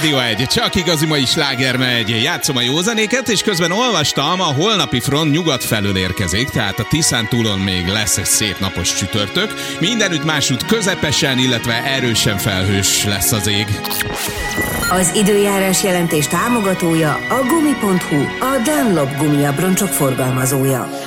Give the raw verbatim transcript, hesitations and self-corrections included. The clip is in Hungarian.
Rádió egy, csak igazi mai sláger megy. Játszom a jó zenéket, és közben olvastam, a holnapi front nyugat felől érkezik, tehát a Tiszántúlon még lesz egy szép napos csütörtök. Mindenütt másút közepesen, illetve erősen felhős lesz az ég. Az időjárás jelentés támogatója a gumi pont hu, a Dunlop gumiabroncsok forgalmazója.